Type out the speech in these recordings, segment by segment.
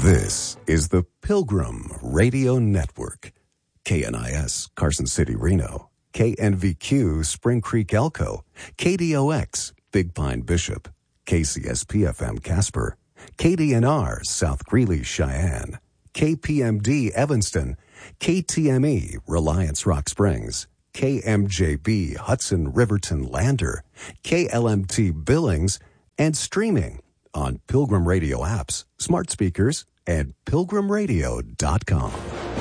This is the Pilgrim Radio Network. KNIS, Carson City, Reno. KNVQ, Spring Creek, Elko. KDOX, Big Pine, Bishop. KCSP-FM, Casper. KDNR, South Greeley, Cheyenne. KPMD, Evanston. KTME, Reliance, Rock Springs. KMJB, Hudson, Riverton, Lander. KLMT, Billings. And streaming on Pilgrim Radio apps, smart speakers, and pilgrimradio.com.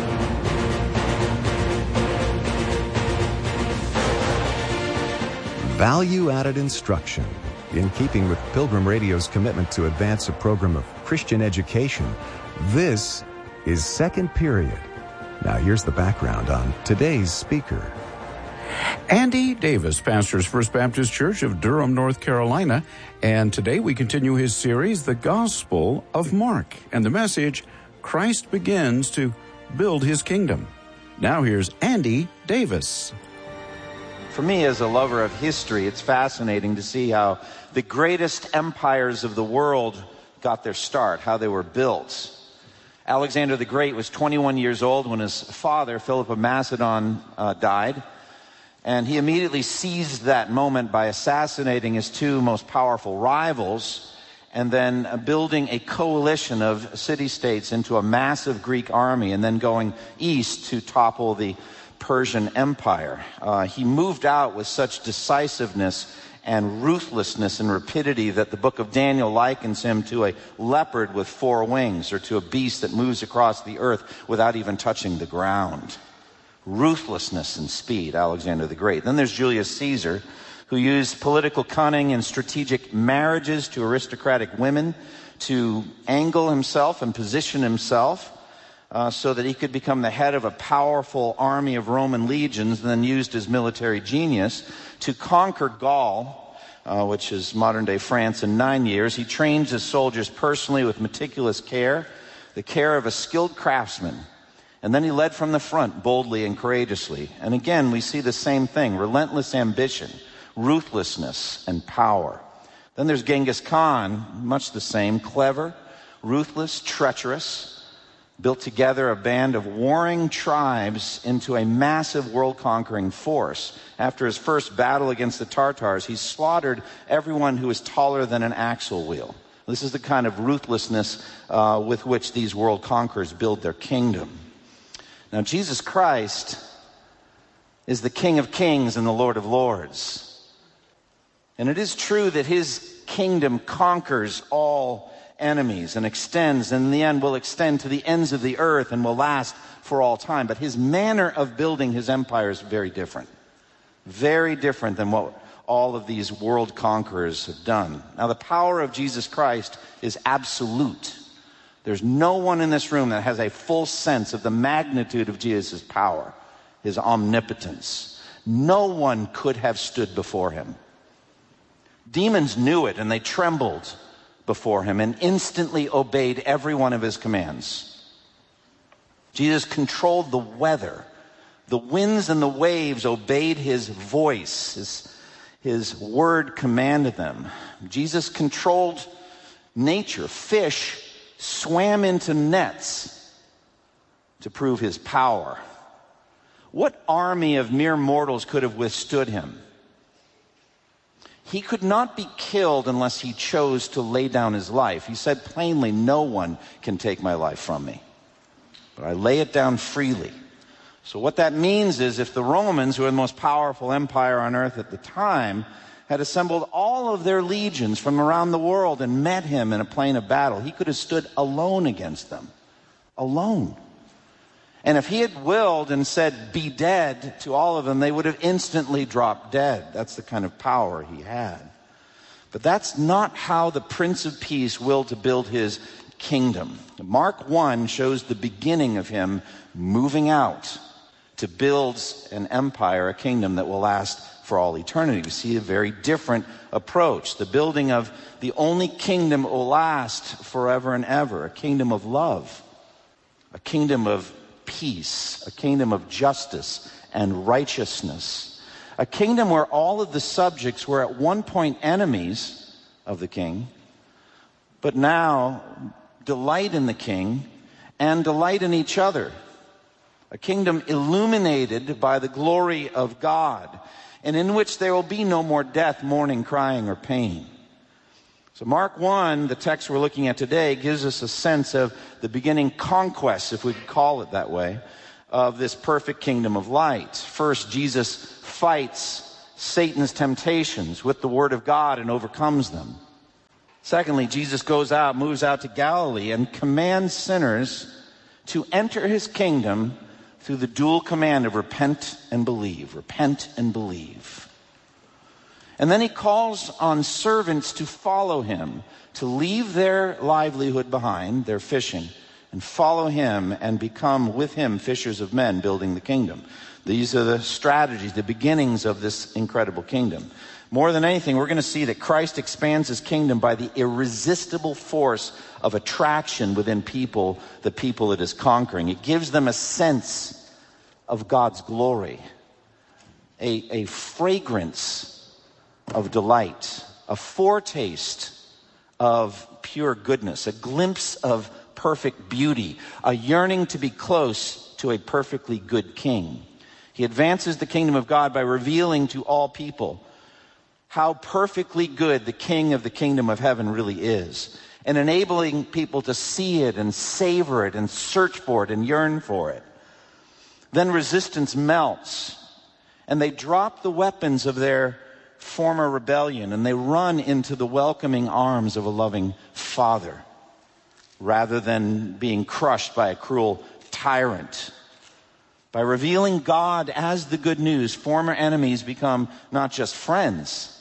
Value-added instruction. In keeping with Pilgrim Radio's commitment to advance a program of Christian education, this is Second Period. Now here's the background on today's speaker. Andy Davis pastors First Baptist Church of Durham, North Carolina, and today we continue his series, The Gospel of Mark, and the message, Christ begins to build his kingdom. Now here's Andy Davis. For me, as a lover of history, it's fascinating to see how the greatest empires of the world got their start, how they were built. Alexander the Great was 21 years old when his father, Philip of Macedon, died. And he immediately seized that moment by assassinating his two most powerful rivals and then building a coalition of city-states into a massive Greek army and then going east to topple the Persian Empire. He moved out with such decisiveness and ruthlessness and rapidity that the book of Daniel likens him to a leopard with four wings, or to a beast that moves across the earth without even touching the ground. Ruthlessness and speed, Alexander the Great. Then there's Julius Caesar, who used political cunning and strategic marriages to aristocratic women to angle himself and position himself so that he could become the head of a powerful army of Roman legions, and then used his military genius to conquer Gaul, which is modern-day France, in 9 years. He trained his soldiers personally with meticulous care, the care of a skilled craftsman. And then he led from the front boldly and courageously. And again, we see the same thing, relentless ambition, ruthlessness, and power. Then there's Genghis Khan, much the same, clever, ruthless, treacherous, built together a band of warring tribes into a massive world-conquering force. After his first battle against the Tartars, he slaughtered everyone who was taller than an axle wheel. This is the kind of ruthlessness with which these world conquerors build their kingdom. Now, Jesus Christ is the King of Kings and the Lord of Lords. And it is true that his kingdom conquers all enemies and extends, and in the end will extend to the ends of the earth and will last for all time. But his manner of building his empire is very different. Very different than what all of these world conquerors have done. Now, the power of Jesus Christ is absolute. There's no one in this room that has a full sense of the magnitude of Jesus' power, his omnipotence. No one could have stood before him. Demons knew it, and they trembled before him and instantly obeyed every one of his commands. Jesus controlled the weather. The winds and the waves obeyed his voice. His word commanded them. Jesus controlled nature. Fish swam into nets to prove his power. What army of mere mortals could have withstood him? He could not be killed unless he chose to lay down his life. He said plainly, no one can take my life from me, but I lay it down freely. So what that means is, if the Romans, who were the most powerful empire on earth at the time, had assembled all of their legions from around the world and met him in a plain of battle, he could have stood alone against them. Alone. And if he had willed and said, be dead to all of them, they would have instantly dropped dead. That's the kind of power he had. But that's not how the Prince of Peace willed to build his kingdom. Mark 1 shows the beginning of him moving out to build an empire, a kingdom that will last for all eternity. We see a very different approach. The building of the only kingdom that will last forever and ever. A kingdom of love. A kingdom of peace. A kingdom of justice and righteousness. A kingdom where all of the subjects were at one point enemies of the king, but now delight in the King, and delight in each other. A kingdom illuminated by the glory of God, and in which there will be no more death, mourning, crying, or pain. So Mark 1, the text we're looking at today, gives us a sense of the beginning conquest, if we could call it that way, of this perfect kingdom of light. First, Jesus fights Satan's temptations with the word of God and overcomes them. Secondly, Jesus moves out to Galilee and commands sinners to enter his kingdom through the dual command of repent and believe. Repent and believe. And then he calls on servants to follow him, to leave their livelihood behind, their fishing, and follow him and become with him fishers of men, building the kingdom. These are the strategies, the beginnings of this incredible kingdom. More than anything, we're going to see that Christ expands his kingdom by the irresistible force of attraction within people, the people it is conquering. It gives them a sense of God's glory, a fragrance of delight, a foretaste of pure goodness, a glimpse of perfect beauty, a yearning to be close to a perfectly good king. He advances the kingdom of God by revealing to all people how perfectly good the King of the kingdom of heaven really is, and enabling people to see it and savor it and search for it and yearn for it. Then resistance melts, and they drop the weapons of their former rebellion, and they run into the welcoming arms of a loving Father, rather than being crushed by a cruel tyrant. By revealing God as the good news, former enemies become not just friends,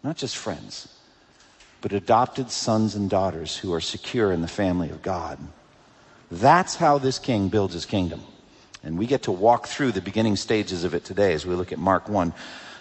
but adopted sons and daughters who are secure in the family of God. That's how this king builds his kingdom. And we get to walk through the beginning stages of it today as we look at Mark 1,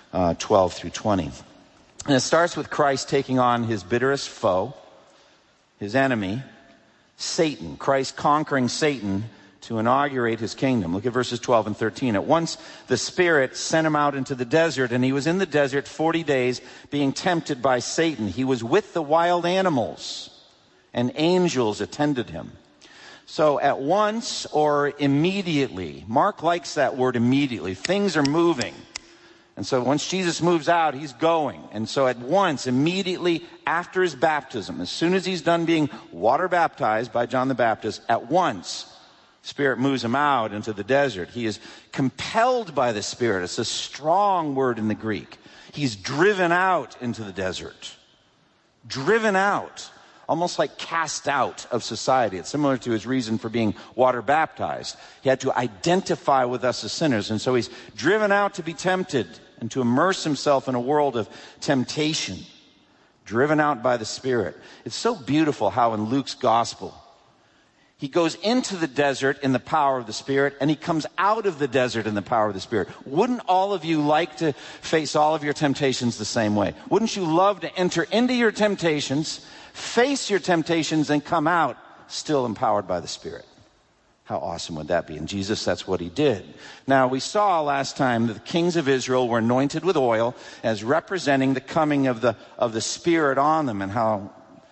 12 through 20. And it starts with Christ taking on his bitterest foe, his enemy, Satan. Christ conquering Satan to inaugurate his kingdom. Look at verses 12 and 13. At once the Spirit sent him out into the desert, and he was in the desert 40 days being tempted by Satan. He was with the wild animals, and angels attended him. So at once or immediately. Mark likes that word immediately. Things are moving. And so once Jesus moves out, he's going. And so at once, immediately after his baptism, as soon as he's done being water baptized by John the Baptist, at once, Spirit moves him out into the desert. He is compelled by the Spirit. It's a strong word in the Greek. He's driven out into the desert. Driven out. Almost like cast out of society. It's similar to his reason for being water baptized. He had to identify with us as sinners. And so he's driven out to be tempted and to immerse himself in a world of temptation. Driven out by the Spirit. It's so beautiful how in Luke's gospel, he goes into the desert in the power of the Spirit, and he comes out of the desert in the power of the Spirit. Wouldn't all of you like to face all of your temptations the same way? Wouldn't you love to enter into your temptations, face your temptations, and come out still empowered by the Spirit? How awesome would that be? And Jesus, that's what he did. Now, we saw last time that the kings of Israel were anointed with oil as representing the coming of the Spirit on them, and how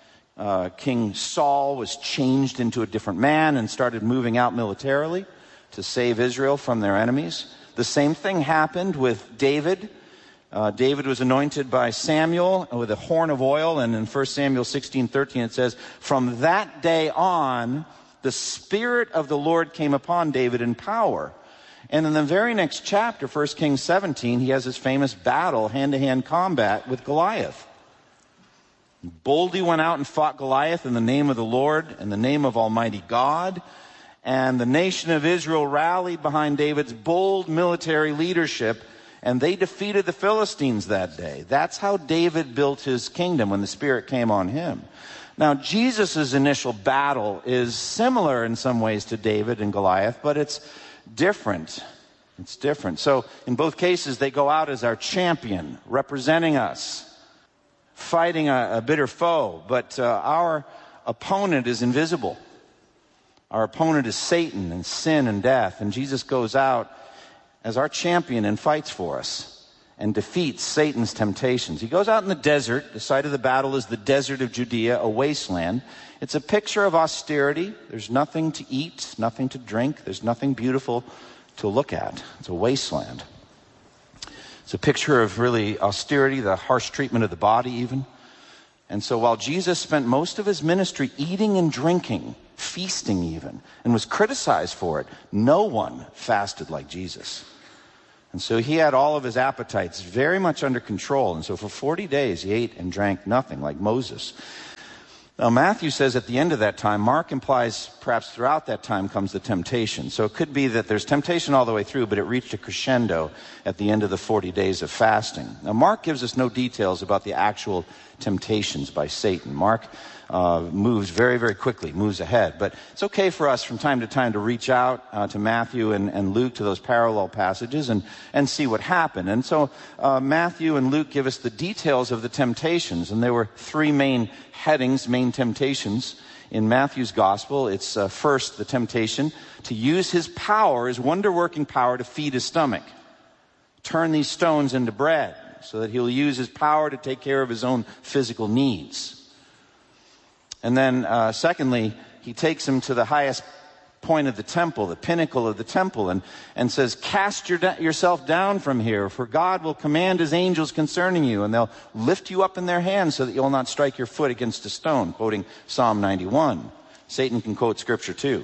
King Saul was changed into a different man and started moving out militarily to save Israel from their enemies. The same thing happened with David. David was anointed by Samuel with a horn of oil, and in 1 Samuel 16:13 it says, "From that day on, the Spirit of the Lord came upon David in power." And in the very next chapter, 1 Kings 17, he has his famous battle, hand-to-hand combat with Goliath. He boldly went out and fought Goliath in the name of the Lord, in the name of Almighty God. And the nation of Israel rallied behind David's bold military leadership, and they defeated the Philistines that day. That's how David built his kingdom when the Spirit came on him. Now, Jesus' initial battle is similar in some ways to David and Goliath, but it's different. It's different. So in both cases, they go out as our champion, representing us, fighting a bitter foe. But our opponent is invisible. Our opponent is Satan and sin and death. And Jesus goes out as our champion and fights for us. and defeats Satan's temptations. He goes out in the desert. The site of the battle is the desert of Judea, a wasteland. It's a picture of austerity. There's nothing to eat, nothing to drink. There's nothing beautiful to look at. It's a wasteland. It's a picture of really austerity, the harsh treatment of the body even. And so while Jesus spent most of his ministry eating and drinking, feasting even, and was criticized for it, no one fasted like Jesus. And so he had all of his appetites very much under control. And so for 40 days he ate and drank nothing like Moses. Now Matthew says at the end of that time, Mark implies perhaps throughout that time comes the temptation. So it could be that there's temptation all the way through, but it reached a crescendo at the end of the 40 days of fasting. Now Mark gives us no details about the actual temptations by Satan. Mark moves very, very quickly, moves ahead. But it's okay for us from time to time to reach out to Matthew and Luke, to those parallel passages, and see what happened. And so Matthew and Luke give us the details of the temptations. And there were three main headings, main temptations in Matthew's gospel. It's first the temptation to use his power, his wonder-working power, to feed his stomach. Turn these stones into bread, so that he'll use his power to take care of his own physical needs. And then, secondly, he takes him to the highest point of the temple, the pinnacle of the temple, and says, cast yourself down from here, for God will command his angels concerning you, and they'll lift you up in their hands so that you'll not strike your foot against a stone, quoting Psalm 91. Satan can quote scripture too.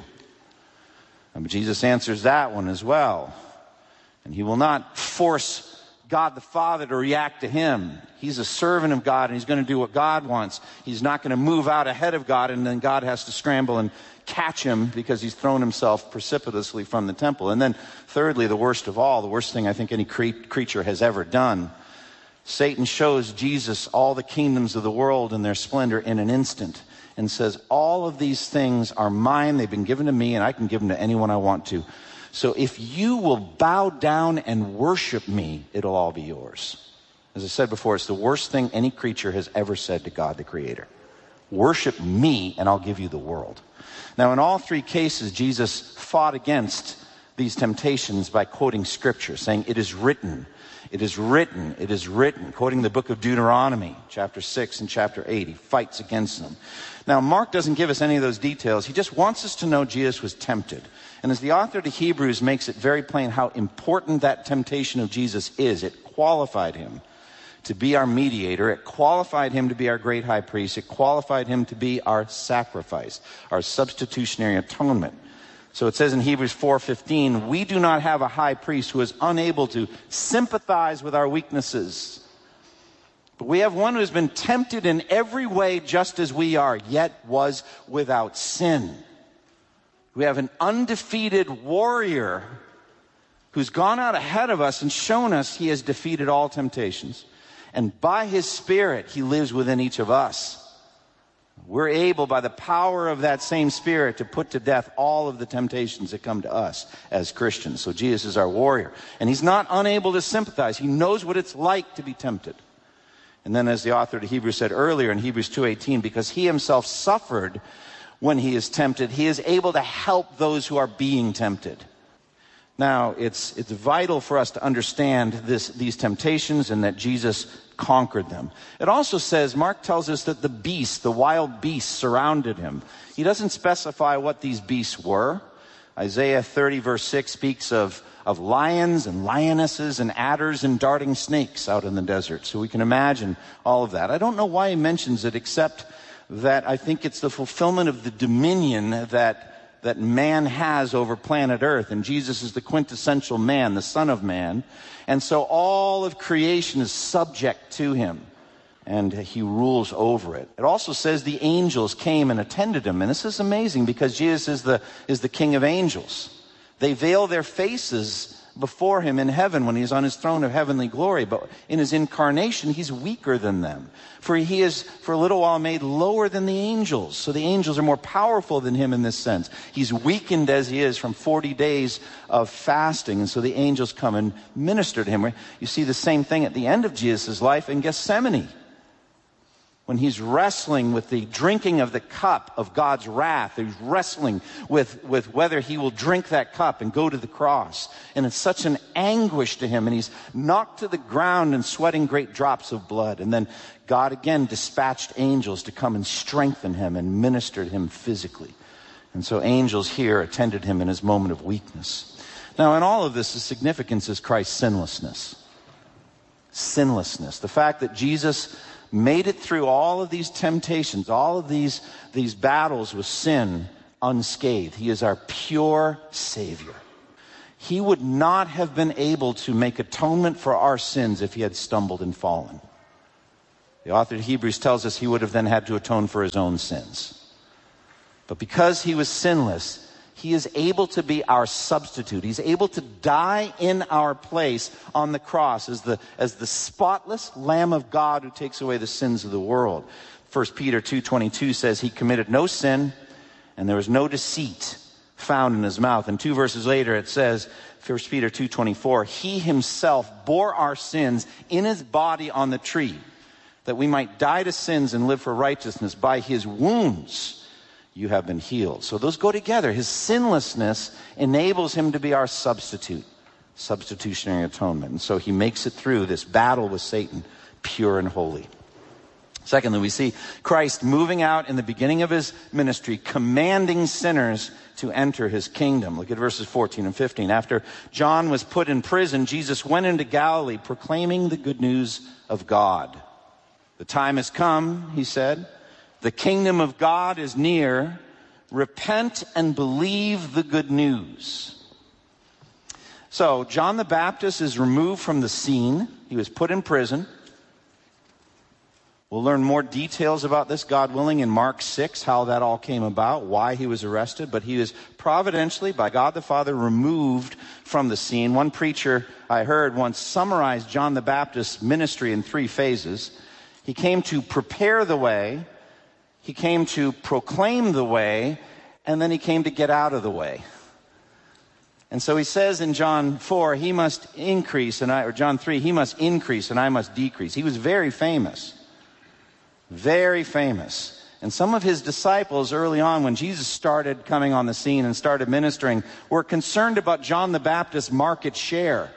But Jesus answers that one as well. And he will not force God the Father to react to him. He's a servant of God, and he's going to do what God wants. He's not going to move out ahead of God, and then God has to scramble and catch him because he's thrown himself precipitously from the temple. And then thirdly, the worst of all, the worst thing I think any creature has ever done, Satan shows Jesus all the kingdoms of the world and their splendor in an instant, and says, all of these things are mine, they've been given to me, and I can give them to anyone I want to. So if you will bow down and worship me, it'll all be yours. As I said before, it's the worst thing any creature has ever said to God the Creator. Worship me and I'll give you the world. Now in all three cases, Jesus fought against these temptations by quoting scripture, saying, it is written, it is written, it is written, quoting the book of Deuteronomy, chapter 6 and chapter 8. He fights against them. Now Mark doesn't give us any of those details. He just wants us to know Jesus was tempted. And as the author to Hebrews makes it very plain how important that temptation of Jesus is, it qualified him to be our mediator. It qualified him to be our great high priest. It qualified him to be our sacrifice, our substitutionary atonement. So it says in Hebrews 4:15, we do not have a high priest who is unable to sympathize with our weaknesses. But we have one who has been tempted in every way just as we are, yet was without sin. We have an undefeated warrior who's gone out ahead of us and shown us he has defeated all temptations. And by his Spirit, he lives within each of us. We're able, by the power of that same Spirit, to put to death all of the temptations that come to us as Christians. So Jesus is our warrior. And he's not unable to sympathize. He knows what it's like to be tempted. And then as the author to Hebrews said earlier in Hebrews 2:18, because he himself suffered when he is tempted, he is able to help those who are being tempted. Now, it's vital for us to understand these temptations and that Jesus conquered them. It also says, Mark tells us that the wild beasts surrounded him. He doesn't specify what these beasts were. Isaiah 30 verse 6 speaks of lions and lionesses and adders and darting snakes out in the desert. So we can imagine all of that. I don't know why he mentions it, except that I think it's the fulfillment of the dominion that man has over planet Earth. And Jesus is the quintessential man, the Son of Man. And so all of creation is subject to him. And he rules over it. It also says the angels came and attended him. And this is amazing because Jesus is the King of angels. They veil their faces before him in heaven when he's on his throne of heavenly glory. But in his incarnation, he's weaker than them. For he is, for a little while, made lower than the angels. So the angels are more powerful than him in this sense. He's weakened as he is from 40 days of fasting. And so the angels come and minister to him. You see the same thing at the end of Jesus' life in Gethsemane. when he's wrestling with the drinking of the cup of God's wrath. He's wrestling with whether he will drink that cup and go to the cross. And it's such an anguish to him, and he's knocked to the ground and sweating great drops of blood. And then God again dispatched angels to come and strengthen him and minister to him physically. And so angels here attended him in his moment of weakness. Now, in all of this, the significance is Christ's sinlessness. Sinlessness. The fact that Jesus made it through all of these temptations, all of these battles with sin unscathed. He is our pure Savior. He would not have been able to make atonement for our sins if he had stumbled and fallen. The author of Hebrews tells us he would have then had to atone for his own sins. But because he was sinless, he is able to be our substitute. He's able to die in our place on the cross as the spotless Lamb of God who takes away the sins of the world. 1 Peter 2:22 says he committed no sin and there was no deceit found in his mouth. And 2 verses later it says, 1 Peter 2:24, he himself bore our sins in his body on the tree, that we might die to sins and live for righteousness. By his wounds you have been healed. So those go together. His sinlessness enables him to be our substitute, substitutionary atonement. And so he makes it through this battle with Satan pure and holy. Secondly, we see Christ moving out in the beginning of his ministry, commanding sinners to enter his kingdom. Look at verses 14 and 15. After John was put in prison, Jesus went into Galilee proclaiming the good news of God. The time has come, he said. The kingdom of God is near. Repent and believe the good news. So, John the Baptist is removed from the scene. He was put in prison. We'll learn more details about this, God willing, in Mark 6, how that all came about, why he was arrested. But he was providentially, by God the Father, removed from the scene. One preacher I heard once summarized John the Baptist's ministry in 3 phases. He came to prepare the way. He came to proclaim the way, and then he came to get out of the way. And so he says in John 4, he must increase, or John 3, he must increase and I must decrease. He was very famous. Very famous. And some of his disciples early on, when Jesus started coming on the scene and started ministering, were concerned about John the Baptist's market share.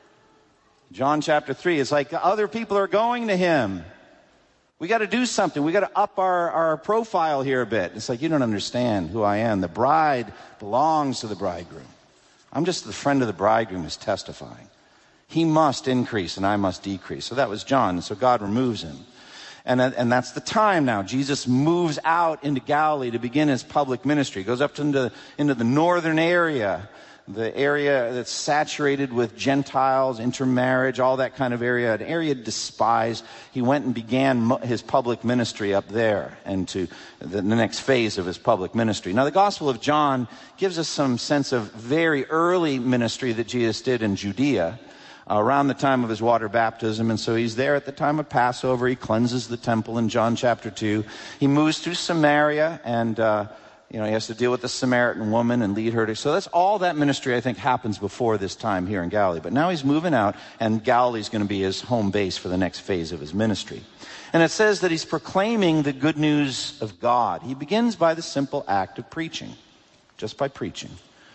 John chapter 3, it's like other people are going to him. We got to do something. We got to up our profile here a bit. It's like, you don't understand who I am. The bride belongs to the bridegroom. I'm just the friend of the bridegroom who's testifying. He must increase and I must decrease. So that was John. So God removes him. And that's the time now. Jesus moves out into Galilee to begin his public ministry. He goes up into the northern area, the area that's saturated with Gentiles, intermarriage, all that kind of area, an area despised. He went and began his public ministry up there and to the next phase of his public ministry. Now, the Gospel of John gives us some sense of very early ministry that Jesus did in Judea around the time of his water baptism. And so he's there at the time of Passover. He cleanses the temple in John chapter 2. He moves through Samaria and he has to deal with the Samaritan woman and lead her to... So that's all that ministry, I think, happens before this time here in Galilee. But now he's moving out, and Galilee's going to be his home base for the next phase of his ministry. And it says that he's proclaiming the good news of God. He begins by the simple act of preaching, just by preaching.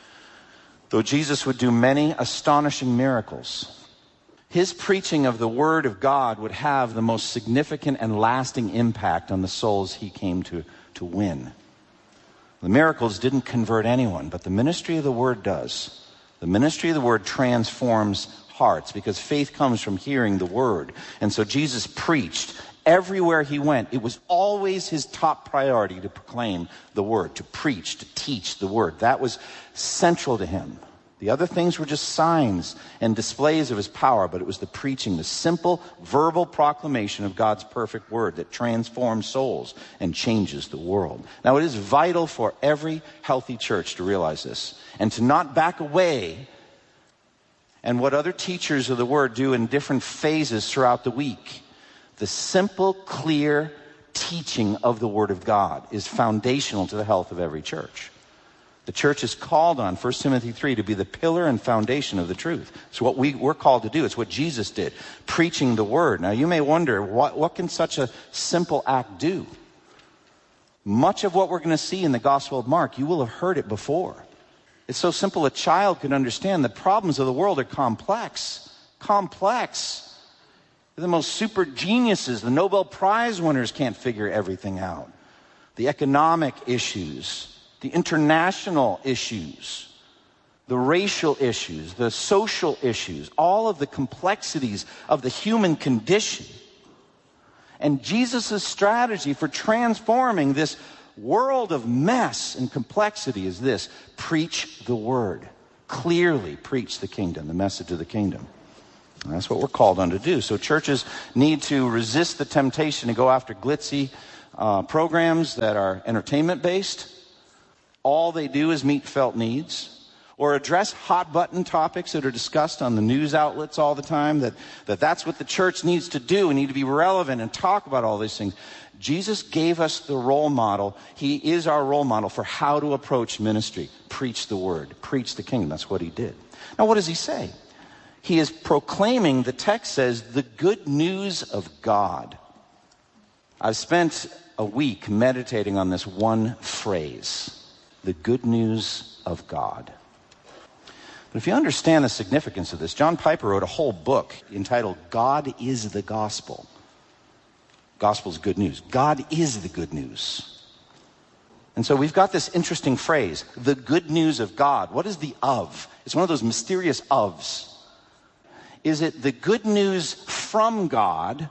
Though Jesus would do many astonishing miracles, his preaching of the Word of God would have the most significant and lasting impact on the souls he came to win. The miracles didn't convert anyone, but the ministry of the Word does. The ministry of the Word transforms hearts because faith comes from hearing the Word. And so Jesus preached everywhere he went. It was always his top priority to proclaim the Word, to preach, to teach the Word. That was central to him. The other things were just signs and displays of his power, but it was the preaching, the simple verbal proclamation of God's perfect word that transforms souls and changes the world. Now, it is vital for every healthy church to realize this and to not back away and what other teachers of the word do in different phases throughout the week. The simple, clear teaching of the Word of God is foundational to the health of every church. The church is called on, 1 Timothy 3, to be the pillar and foundation of the truth. It's what we're called to do. It's what Jesus did, preaching the word. Now, you may wonder, what can such a simple act do? Much of what we're going to see in the Gospel of Mark, you will have heard it before. It's so simple a child can understand. The problems of the world are complex. Complex. The most super geniuses, the Nobel Prize winners can't figure everything out. The economic issues, the international issues, the racial issues, the social issues, all of the complexities of the human condition. And Jesus' strategy for transforming this world of mess and complexity is this: preach the word. Clearly preach the kingdom, the message of the kingdom. And that's what we're called on to do. So churches need to resist the temptation to go after glitzy programs that are entertainment-based. All they do is meet felt needs, or address hot-button topics that are discussed on the news outlets all the time, that's what the church needs to do. We need to be relevant and talk about all these things. Jesus gave us the role model. He is our role model for how to approach ministry. Preach the word. Preach the kingdom. That's what he did. Now, what does he say? He is proclaiming, the text says, the good news of God. I've spent a week meditating on this one phrase, the good news of God. But if you understand the significance of this, John Piper wrote a whole book entitled God is the Gospel. Gospel is good news. God is the good news. And so we've got this interesting phrase, the good news of God. What is the of? It's one of those mysterious ofs. Is it the good news from God,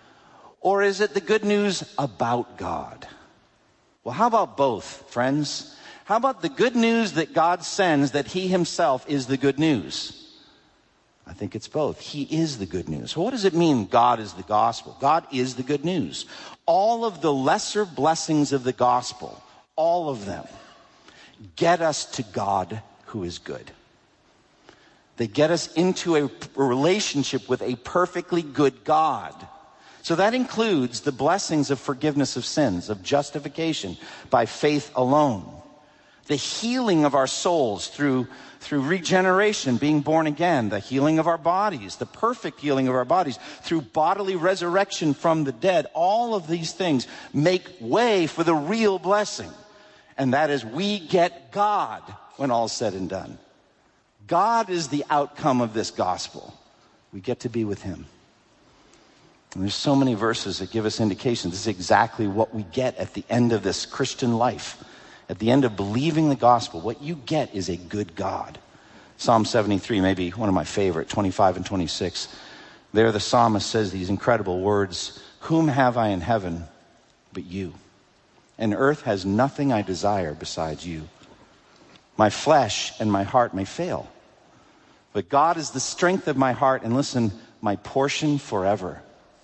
or is it the good news about God? Well, how about both, friends? How about the good news that God sends, that he himself is the good news? I think it's both. He is the good news. So what does it mean, God is the gospel? God is the good news. All of the lesser blessings of the gospel, all of them, get us to God who is good. They get us into a relationship with a perfectly good God. So that includes the blessings of forgiveness of sins, of justification by faith alone. The healing of our souls through regeneration, being born again. The healing of our bodies, the perfect healing of our bodies through bodily resurrection from the dead. All of these things make way for the real blessing. And that is, we get God when all's said and done. God is the outcome of this gospel. We get to be with him. And there's so many verses that give us indications. This is exactly what we get at the end of this Christian life. At the end of believing the gospel, what you get is a good God. Psalm 73, maybe one of my favorite, 25 and 26. There the psalmist says these incredible words, "Whom have I in heaven but you? And earth has nothing I desire besides you. My flesh and my heart may fail, but God is the strength of my heart, and listen, my portion forever."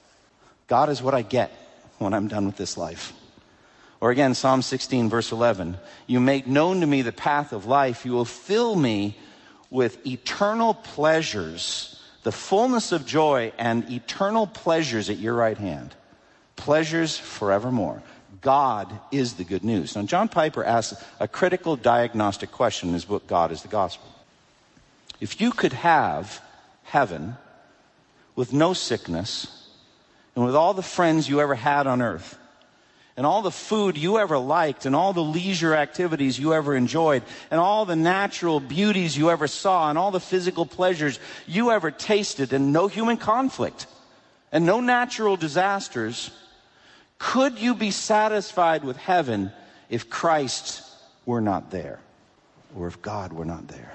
God is what I get when I'm done with this life. Or again, Psalm 16, verse 11. "You make known to me the path of life. You will fill me with eternal pleasures, the fullness of joy and eternal pleasures at your right hand. Pleasures forevermore." God is the good news. Now, John Piper asks a critical diagnostic question in his book, God is the Gospel. If you could have heaven with no sickness, and with all the friends you ever had on earth, and all the food you ever liked, and all the leisure activities you ever enjoyed, and all the natural beauties you ever saw, and all the physical pleasures you ever tasted, and no human conflict, and no natural disasters, could you be satisfied with heaven if Christ were not there, or if God were not there?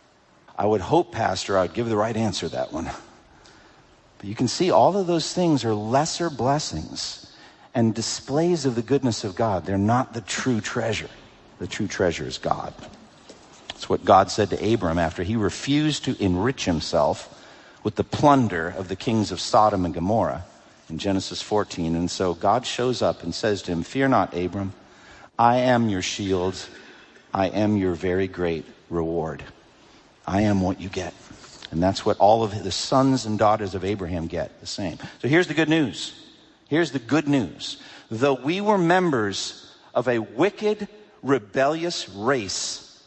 I would hope, Pastor, I would give the right answer to that one. But you can see all of those things are lesser blessings and displays of the goodness of God. They're not the true treasure. The true treasure is God. It's what God said to Abram after he refused to enrich himself with the plunder of the kings of Sodom and Gomorrah in Genesis 14. And so God shows up and says to him, "Fear not, Abram. I am your shield. I am your very great reward. I am what you get." And that's what all of the sons and daughters of Abraham get, the same. So here's the good news. Here's the good news. Though we were members of a wicked, rebellious race,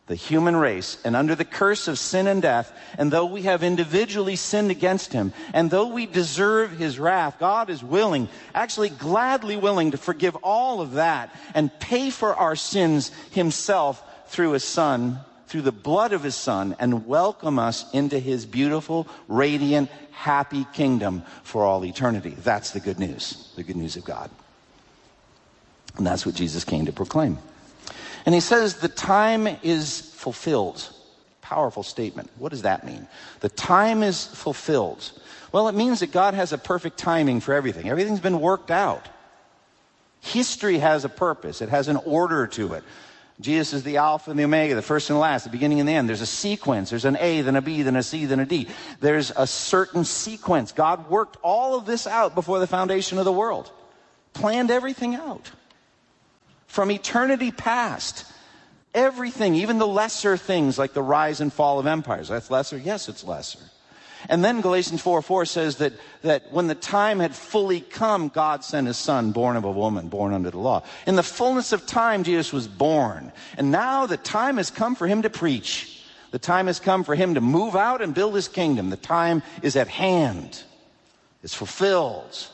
the human race, and under the curse of sin and death, and though we have individually sinned against him, and though we deserve his wrath, God is willing, actually gladly willing, to forgive all of that and pay for our sins himself through his Son, through the blood of his Son, and welcome us into his beautiful, radiant, happy kingdom for all eternity. That's the good news of God. And that's what Jesus came to proclaim. And he says the time is fulfilled. Powerful statement. What does that mean? The time is fulfilled. Well, it means that God has a perfect timing for everything. Everything's been worked out. History has a purpose. It has an order to it. Jesus is the Alpha and the Omega, the first and the last, the beginning and the end. There's a sequence. There's an A, then a B, then a C, then a D. There's a certain sequence. God worked all of this out before the foundation of the world. Planned everything out. From eternity past, everything, even the lesser things like the rise and fall of empires. That's lesser? Yes, it's lesser. And then Galatians 4:4 says that when the time had fully come, God sent his Son, born of a woman, born under the law. In the fullness of time, Jesus was born. And now the time has come for him to preach. The time has come for him to move out and build his kingdom. The time is at hand. It's fulfilled.